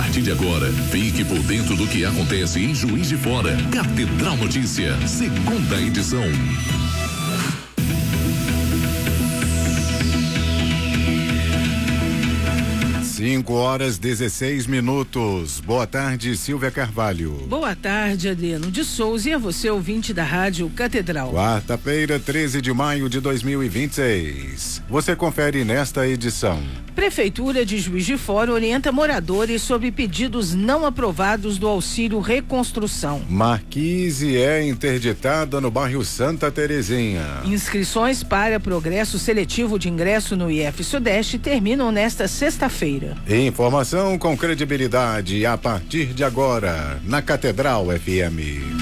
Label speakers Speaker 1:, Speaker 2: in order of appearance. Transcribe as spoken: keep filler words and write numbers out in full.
Speaker 1: partir de agora, fique por dentro do que acontece em Juiz de Fora. Catedral Notícia, segunda edição.
Speaker 2: Cinco horas dezesseis minutos. Boa tarde, Silvia Carvalho.
Speaker 3: Boa tarde, Adriano de Souza, e a você, ouvinte da Rádio Catedral.
Speaker 2: Quarta-feira, treze de maio de dois mil e vinte e seis. Você confere nesta edição.
Speaker 3: Prefeitura de Juiz de Fora orienta moradores sobre pedidos não aprovados do auxílio reconstrução.
Speaker 2: Marquise é interditada no bairro Santa Terezinha.
Speaker 3: Inscrições para progresso seletivo de ingresso no I F Sudeste terminam nesta sexta-feira.
Speaker 2: Informação com credibilidade a partir de agora na Catedral F M.